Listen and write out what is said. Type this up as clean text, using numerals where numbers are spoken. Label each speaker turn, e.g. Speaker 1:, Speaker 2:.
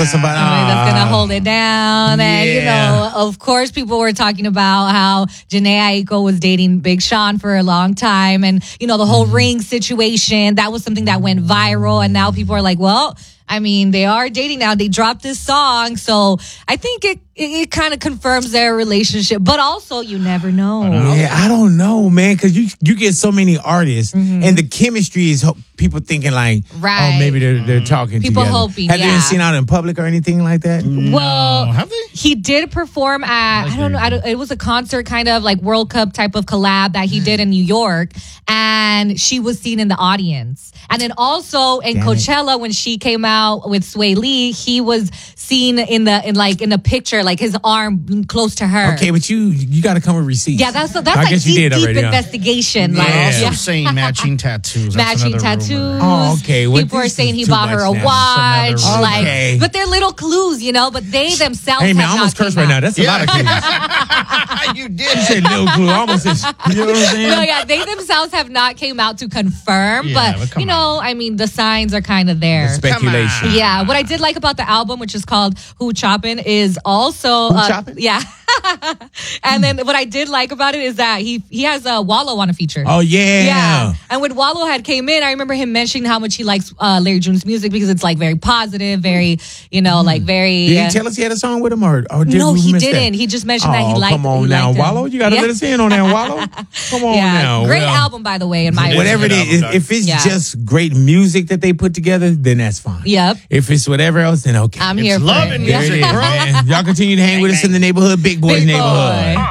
Speaker 1: for somebody.
Speaker 2: That's going to hold it down. And, you know, of course, people were talking about how Jhené Aiko was dating Big Sean for a long time. And, you know, the whole ring situation, that was something that went viral. And now people are like, well, I mean, they are dating now. They dropped this song. So I think it kind of confirms their relationship. But also, you never know.
Speaker 1: Yeah, I don't know, man, because you get so many artists, and the chemistry is people thinking like,
Speaker 2: right.
Speaker 1: Oh, maybe they're talking
Speaker 2: people
Speaker 1: together.
Speaker 2: Hoping,
Speaker 1: Have you been seen out in public or anything like that?
Speaker 2: Well,
Speaker 3: have they?
Speaker 2: He did perform at, I don't know, it was a concert kind of like World Cup type of collab that he did in New York. And she was seen in the audience. And then also in Coachella, when she came out with Sway Lee, he was seen in the picture, like his arm close to her.
Speaker 1: Okay, but you got to come with receipts.
Speaker 2: Yeah, that's like deep investigation. Like,
Speaker 3: also saying matching tattoos.
Speaker 2: Matching tattoos.
Speaker 1: Oh, okay. Well,
Speaker 2: people are saying he bought her a watch. Like, but they're little clues, you know. But they themselves.
Speaker 1: Hey man,
Speaker 2: have
Speaker 1: I almost
Speaker 2: not
Speaker 1: cursed right now. That's a lot of clues.
Speaker 3: You did.
Speaker 1: You said little clue. I almost said, you know what I'm saying?
Speaker 2: No, yeah, they themselves have not came out to confirm, but you know, I mean, the signs are kind of there.
Speaker 1: The speculation.
Speaker 2: Yeah, what I did like about the album, which is called Who Choppin', is also
Speaker 1: Who Choppin'?
Speaker 2: Yeah. And then what I did like about it is that he has Wallow on a feature.
Speaker 1: Oh yeah.
Speaker 2: Yeah. And when Wallow had came in, I remember him mentioning how much he likes Larry June's music because it's like very positive, very, you know, like very.
Speaker 1: Did he tell us he had a song with him or did
Speaker 2: no,
Speaker 1: we
Speaker 2: he
Speaker 1: miss
Speaker 2: didn't.
Speaker 1: That?
Speaker 2: He just mentioned that he liked.
Speaker 1: Come on now, Wallow. You got to let us in on that, Wallow. Come on now.
Speaker 2: Great album, by the way, in my
Speaker 1: whatever
Speaker 2: opinion.
Speaker 1: it is, if it's just great music that they put together, then that's fine.
Speaker 2: Yep.
Speaker 1: If it's whatever else, then okay.
Speaker 2: I'm here for
Speaker 3: loving
Speaker 2: it.
Speaker 3: music,
Speaker 1: There it is, man. Y'all continue to hang with us in the neighborhood, Big Boy
Speaker 2: Big
Speaker 1: neighborhood.
Speaker 2: Boy.